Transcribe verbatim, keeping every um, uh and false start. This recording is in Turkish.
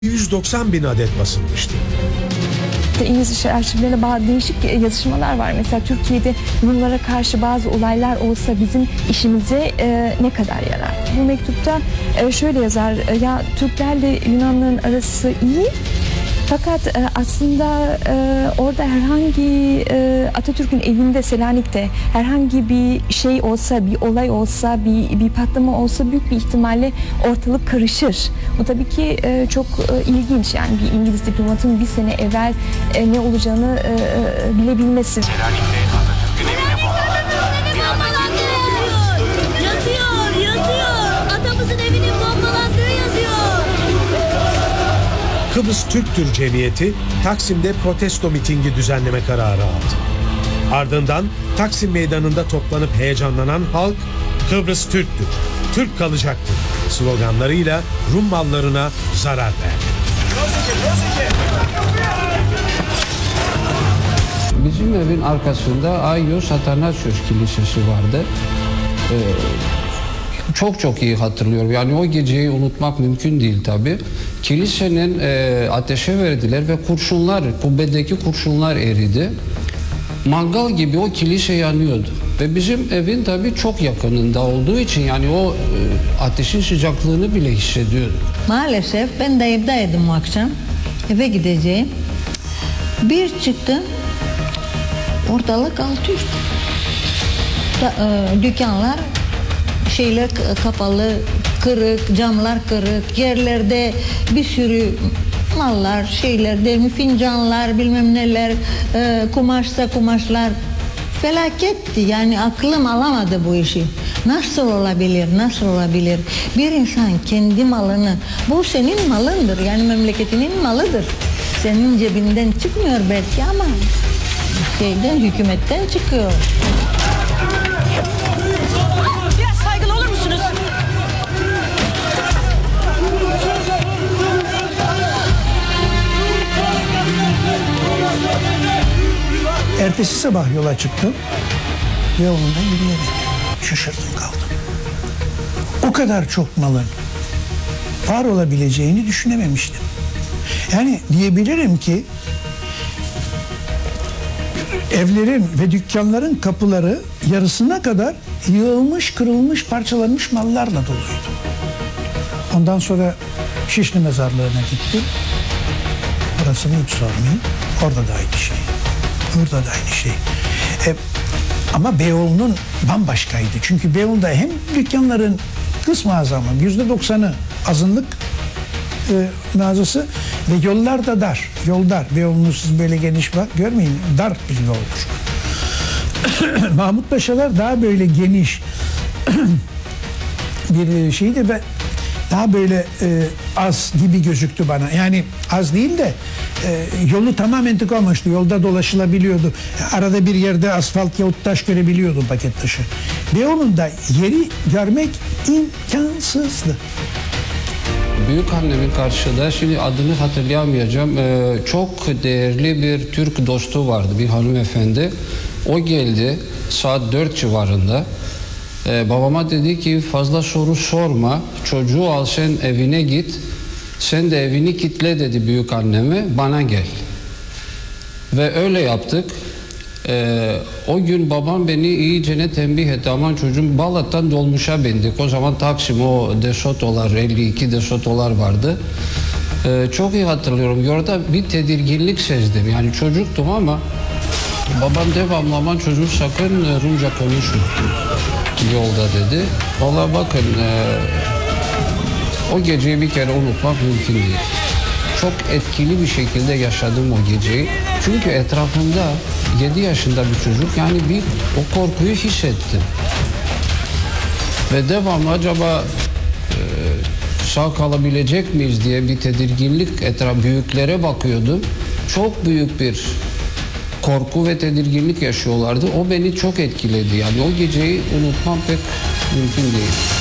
yüz doksan bin adet basılmıştı. İngiliz arşivlerinde bazı değişik yazışmalar var. Mesela Türkiye'de Rumlara karşı bazı olaylar olsa bizim işimize e, ne kadar yarar? Bu mektupta e, şöyle yazar, e, ya Türklerle Yunanların arası iyi. Fakat e, aslında e, orada herhangi e, Atatürk'ün evinde Selanik'te herhangi bir şey olsa, bir olay olsa, bir, bir patlama olsa büyük bir ihtimalle ortalık karışır. Bu tabii ki e, çok e, ilginç, yani bir İngiliz diplomatın bir sene evvel e, ne olacağını e, e, bilebilmesi. Selanik'te Atatürk'ün evine bombalandı. Yazıyor, yazıyor. Atamızın evinin bombalandığı yazıyor. Kıbrıs Türktür Cemiyeti Taksim'de protesto mitingi düzenleme kararı aldı. Ardından Taksim Meydanı'nda toplanıp heyecanlanan halk "Kıbrıs Türktür, Türk kalacaktır" sloganlarıyla Rum mallarına zarar verdi. Bizim evin arkasında Aios Athanasios Kilisesi vardı. Ee, çok çok iyi hatırlıyorum. Yani o geceyi unutmak mümkün değil tabii. Kilisenin e, ateşe verdiler ve kurşunlar, kubbedeki kurşunlar eridi. Mangal gibi o kilise yanıyordu. Ve bizim evin tabii çok yakınında olduğu için yani o e, ateşin sıcaklığını bile hissediyordum. Maalesef ben de evdeydim o akşam. Eve gideceğim. Bir çıktım. Ortalık alt üst. Da, e, dükkanlar şeyler kapalı, kırık, camlar kırık, yerlerde bir sürü mallar, şeyler, değil mi, fincanlar, bilmem neler, e, kumaşsa kumaşlar. Felaketti, yani aklım alamadı bu işi. Nasıl olabilir, nasıl olabilir? Bir insan kendi malını, bu senin malındır, yani memleketinin malıdır. Senin cebinden çıkmıyor belki ama şeyden, hükümetten çıkıyor. Biraz saygılı olur musunuz? Ertesi sabah yola çıktım. Yolunda yürüyerek şaşırdım kaldım. O kadar çok malın var olabileceğini düşünememiştim. Yani diyebilirim ki evlerin ve dükkanların kapıları yarısına kadar yığılmış, kırılmış, parçalanmış mallarla doluydu. Ondan sonra Şişli Mezarlığı'na gittim. Orasını hiç sormayayım. Orada da aynı şey. Burada da aynı şey. E, ama Beyoğlu'nun bambaşkaydı. Çünkü Beyoğlu'da hem dükkanların kısmı azamı, yüzde doksanı azınlık e, mağazası ve yollar da dar. Yol dar. Beyoğlu'nu siz böyle geniş bak görmeyin. Dar bir yoldur. Mahmut Paşalar daha böyle geniş bir şeydi ve daha böyle e, az gibi gözüktü bana. Yani az değil de e, yolu tamamen tıkamıştı. Yolda dolaşılabiliyordu. Arada bir yerde asfalt yahut taş görebiliyordum, paket taşı. Beyoğlu'nda yeri görmek imkansızdı. Büyük annemin karşıda, şimdi adını hatırlayamayacağım, e, çok değerli bir Türk dostu vardı, bir hanımefendi. O geldi saat dört civarında. Ee, babama dedi ki fazla soru sorma, çocuğu al sen evine git, sen de evini kitle dedi büyük anneme, bana gel. Ve öyle yaptık. Ee, o gün babam beni iyicene tembih etti, aman çocuğum, Balat'tan dolmuşa bindik. O zaman Taksim, o desotolar, elli iki desotolar vardı. Ee, çok iyi hatırlıyorum, yolda bir tedirginlik sezdim, yani çocuktum ama babam devamlı aman çocuğum sakın Rumca konuşma yolda dedi. Vallahi bakın e, o geceyi bir kere unutmak mümkün değil. Çok etkili bir şekilde yaşadım o geceyi. Çünkü etrafımda yedi yaşında bir çocuk, yani bir o korkuyu hissettim. Ve devamlı acaba e, sağ kalabilecek miyiz diye bir tedirginlik, etraf büyüklere bakıyordum. Çok büyük bir korku ve tedirginlik yaşıyorlardı. O beni çok etkiledi. Yani o geceyi unutmam pek mümkün değil.